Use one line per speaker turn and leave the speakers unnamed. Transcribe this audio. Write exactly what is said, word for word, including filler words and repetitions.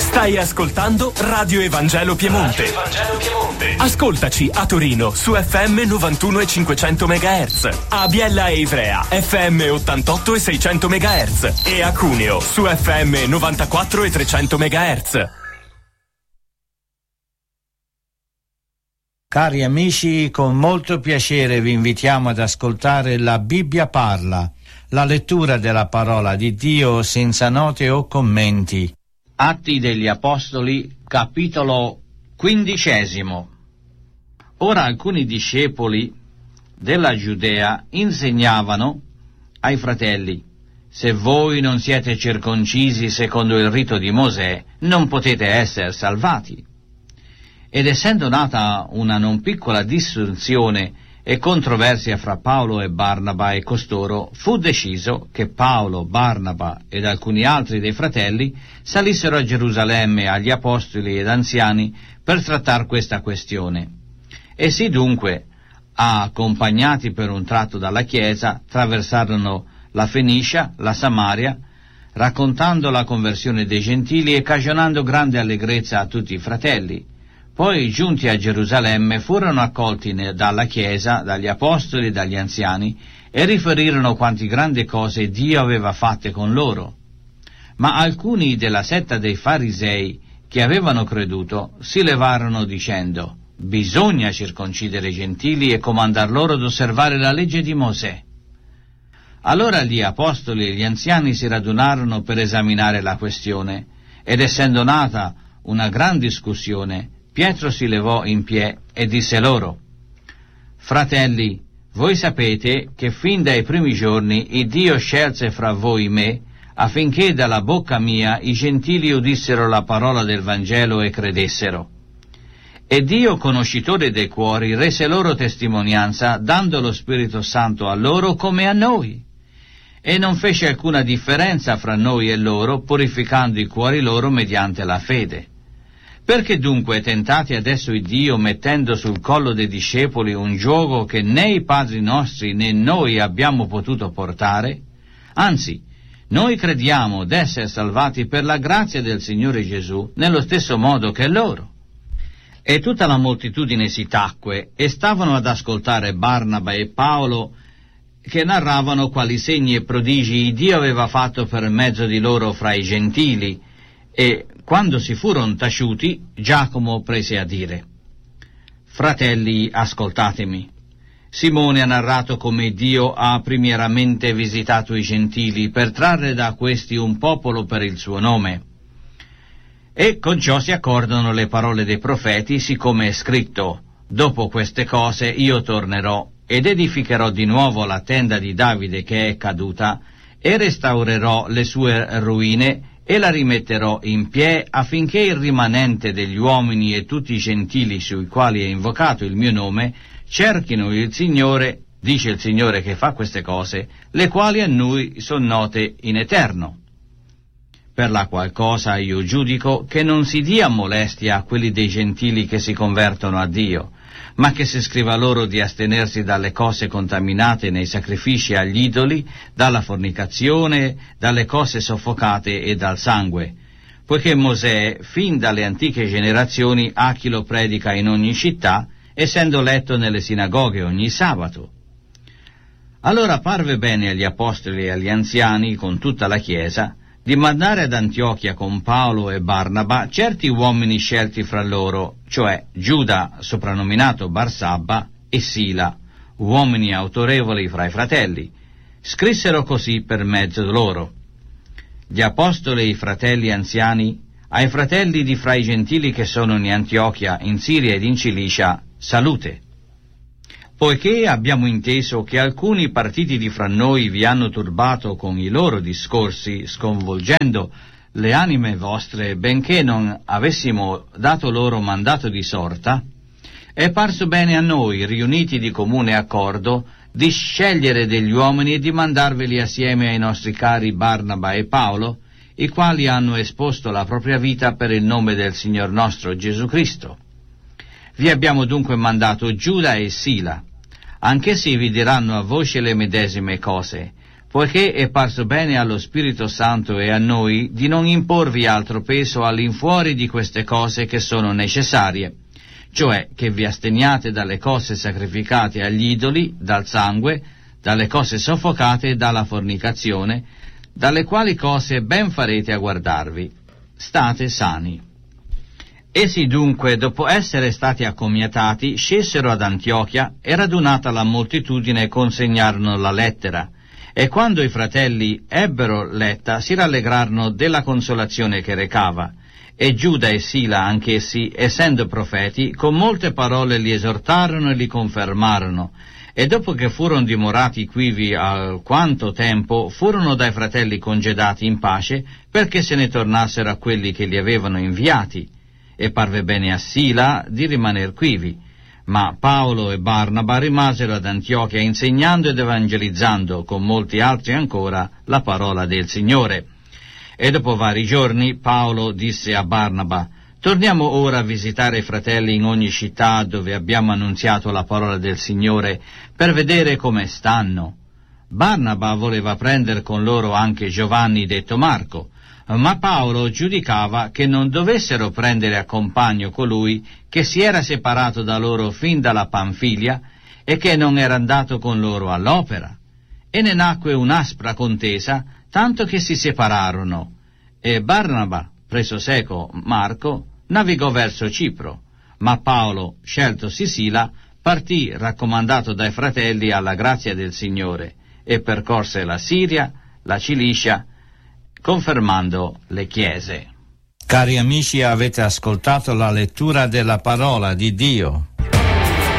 Stai ascoltando Radio Evangelo Piemonte. Radio Evangelo Piemonte. Ascoltaci a Torino su F M novantuno e cinquecento megahertz, a Biella e Ivrea F M ottantotto e seicento megahertz e a Cuneo su F M novantaquattro e trecento megahertz.
Cari amici, con molto piacere vi invitiamo ad ascoltare La Bibbia parla, la lettura della parola di Dio senza note o commenti.
Atti degli Apostoli, capitolo quindicesimo. Ora alcuni discepoli della Giudea insegnavano ai fratelli: se voi non siete circoncisi secondo il rito di Mosè, non potete essere salvati. Ed essendo nata una non piccola dissensione e controversia fra Paolo e Barnaba e costoro, fu deciso che Paolo, Barnaba ed alcuni altri dei fratelli salissero a Gerusalemme agli apostoli ed anziani per trattare questa questione. Essi dunque, accompagnati per un tratto dalla Chiesa, attraversarono la Fenicia, la Samaria, raccontando la conversione dei gentili e cagionando grande allegrezza a tutti i fratelli. Poi, giunti a Gerusalemme, furono accolti dalla Chiesa, dagli apostoli e dagli anziani, e riferirono quanti grandi cose Dio aveva fatte con loro. Ma alcuni della setta dei farisei, che avevano creduto, si levarono dicendo: bisogna circoncidere i gentili e comandar loro ad osservare la legge di Mosè. Allora gli apostoli e gli anziani si radunarono per esaminare la questione, ed essendo nata una gran discussione, Pietro si levò in piedi e disse loro: fratelli, voi sapete che fin dai primi giorni il Dio scelse fra voi me, affinché dalla bocca mia i gentili udissero la parola del Vangelo e credessero. E Dio, conoscitore dei cuori, rese loro testimonianza, dando lo Spirito Santo a loro come a noi. E non fece alcuna differenza fra noi e loro, purificando i cuori loro mediante la fede. Perché dunque tentate adesso il Dio, mettendo sul collo dei discepoli un giogo che né i padri nostri né noi abbiamo potuto portare? Anzi, noi crediamo d'essere salvati per la grazia del Signore Gesù, nello stesso modo che loro. E tutta la moltitudine si tacque, e stavano ad ascoltare Barnaba e Paolo, che narravano quali segni e prodigi Dio aveva fatto per mezzo di loro fra i gentili. E quando si furono taciuti, Giacomo prese a dire: fratelli, ascoltatemi. Simone ha narrato come Dio ha primieramente visitato i gentili per trarre da questi un popolo per il suo nome. E con ciò si accordano le parole dei profeti, siccome è scritto: dopo queste cose io tornerò ed edificherò di nuovo la tenda di Davide che è caduta, e restaurerò le sue ruine e la rimetterò in piedi, affinché il rimanente degli uomini e tutti i gentili sui quali è invocato il mio nome cerchino il Signore, dice il Signore che fa queste cose, le quali a noi sono note in eterno. Per la qual cosa io giudico che non si dia molestia a quelli dei gentili che si convertono a Dio, ma che si scriva loro di astenersi dalle cose contaminate nei sacrifici agli idoli, dalla fornicazione, dalle cose soffocate e dal sangue, poiché Mosè, fin dalle antiche generazioni, ha chi lo predica in ogni città, essendo letto nelle sinagoghe ogni sabato. Allora parve bene agli apostoli e agli anziani, con tutta la Chiesa, di mandare ad Antiochia con Paolo e Barnaba certi uomini scelti fra loro, cioè Giuda, soprannominato Barsabba, e Sila, uomini autorevoli fra i fratelli. Scrissero così per mezzo loro: gli apostoli e i fratelli anziani, ai fratelli di fra i gentili che sono in Antiochia, in Siria ed in Cilicia, salute. Poiché abbiamo inteso che alcuni partiti di fra noi vi hanno turbato con i loro discorsi, sconvolgendo le anime vostre, benché non avessimo dato loro mandato di sorta, è parso bene a noi, riuniti di comune accordo, di scegliere degli uomini e di mandarveli assieme ai nostri cari Barnaba e Paolo, i quali hanno esposto la propria vita per il nome del Signor nostro Gesù Cristo. Vi abbiamo dunque mandato Giuda e Sila. Anch'essi vi diranno a voce le medesime cose, poiché è parso bene allo Spirito Santo e a noi di non imporvi altro peso all'infuori di queste cose che sono necessarie, cioè che vi asteniate dalle cose sacrificate agli idoli, dal sangue, dalle cose soffocate e dalla fornicazione, dalle quali cose ben farete a guardarvi. State sani. Essi dunque, dopo essere stati accomiatati, scesero ad Antiochia e radunata la moltitudine consegnarono la lettera. E quando i fratelli ebbero letta, si rallegrarono della consolazione che recava. E Giuda e Sila anch'essi, essendo profeti, con molte parole li esortarono e li confermarono. E dopo che furono dimorati quivi alquanto tempo, furono dai fratelli congedati in pace, perché se ne tornassero a quelli che li avevano inviati. E parve bene a Sila di rimaner quivi. Ma Paolo e Barnaba rimasero ad Antiochia insegnando ed evangelizzando, con molti altri ancora, la parola del Signore. E dopo vari giorni Paolo disse a Barnaba: torniamo ora a visitare i fratelli in ogni città dove abbiamo annunziato la parola del Signore, per vedere come stanno. Barnaba voleva prendere con loro anche Giovanni detto Marco, ma Paolo giudicava che non dovessero prendere a compagno colui che si era separato da loro fin dalla Panfilia e che non era andato con loro all'opera. E ne nacque un'aspra contesa, tanto che si separarono, e Barnaba, preso seco Marco, navigò verso Cipro, ma Paolo, sceltosi Sila, partì raccomandato dai fratelli alla grazia del Signore, e percorse la Siria, la Cilicia, confermando le chiese.
Cari amici, avete ascoltato la lettura della parola di Dio.